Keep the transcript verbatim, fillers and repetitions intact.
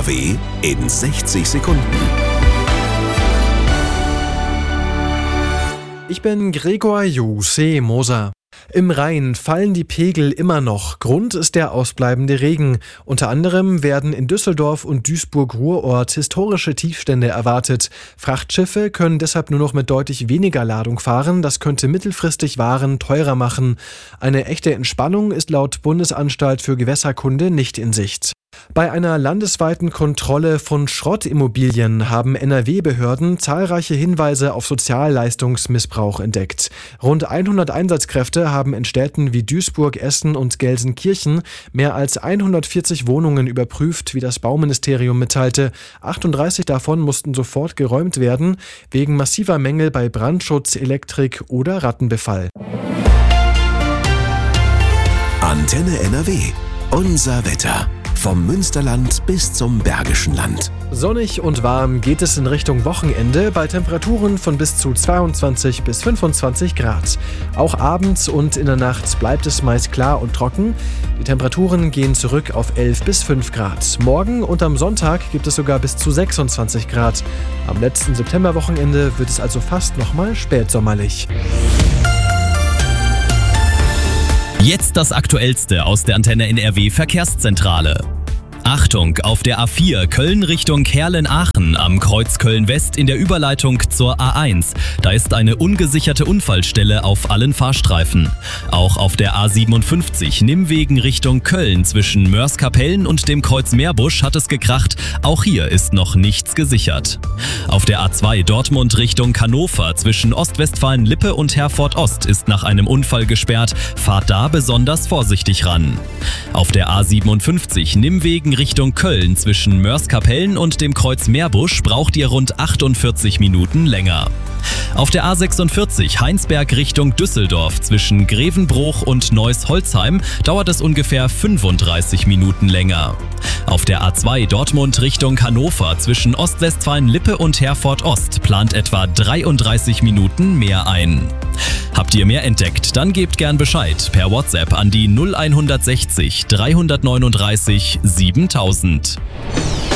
R W in sechzig Sekunden. Ich bin Gregor Jose Moser. Im Rhein fallen die Pegel immer noch. Grund ist der ausbleibende Regen. Unter anderem werden in Düsseldorf und Duisburg-Ruhrort historische Tiefstände erwartet. Frachtschiffe können deshalb nur noch mit deutlich weniger Ladung fahren. Das könnte mittelfristig Waren teurer machen. Eine echte Entspannung ist laut Bundesanstalt für Gewässerkunde nicht in Sicht. Bei einer landesweiten Kontrolle von Schrottimmobilien haben N R W-Behörden zahlreiche Hinweise auf Sozialleistungsmissbrauch entdeckt. Rund hundert Einsatzkräfte haben in Städten wie Duisburg, Essen und Gelsenkirchen mehr als hundertvierzig Wohnungen überprüft, wie das Bauministerium mitteilte. achtunddreißig davon mussten sofort geräumt werden, wegen massiver Mängel bei Brandschutz, Elektrik oder Rattenbefall. Antenne N R W. Unser Wetter. Vom Münsterland bis zum Bergischen Land. Sonnig und warm geht es in Richtung Wochenende bei Temperaturen von bis zu zweiundzwanzig bis fünfundzwanzig Grad. Auch abends und in der Nacht bleibt es meist klar und trocken. Die Temperaturen gehen zurück auf elf bis fünf Grad. Morgen und am Sonntag gibt es sogar bis zu sechsundzwanzig Grad. Am letzten Septemberwochenende wird es also fast nochmal spätsommerlich. Jetzt das Aktuellste aus der Antenne N R W Verkehrszentrale. Achtung, auf der A vier Köln Richtung Herlen-Aachen am Kreuz Köln-West in der Überleitung zur A eins. Da ist eine ungesicherte Unfallstelle auf allen Fahrstreifen. Auch auf der A siebenundfünfzig Nimmwegen Richtung Köln zwischen Mörs-Kapellen und dem Kreuz Meerbusch hat es gekracht. Auch hier ist noch nichts gesichert. Auf der A zwei Dortmund Richtung Hannover zwischen Ostwestfalen-Lippe und Herford-Ost ist nach einem Unfall gesperrt. Fahrt da besonders vorsichtig ran. Auf der A siebenundfünfzig Nimmwegen Richtung Köln zwischen Mörs-Kapellen und dem Kreuz Meerbusch braucht ihr rund achtundvierzig Minuten länger. Auf der A sechsundvierzig Heinsberg Richtung Düsseldorf zwischen Grevenbruch und Neuss-Holzheim dauert es ungefähr fünfunddreißig Minuten länger. Auf der A zwei Dortmund Richtung Hannover zwischen Ostwestfalen-Lippe und Herford-Ost plant etwa dreiunddreißig Minuten mehr ein. Habt ihr mehr entdeckt? Dann gebt gern Bescheid per WhatsApp an die null eins sechzig dreihundertneununddreißig siebentausend.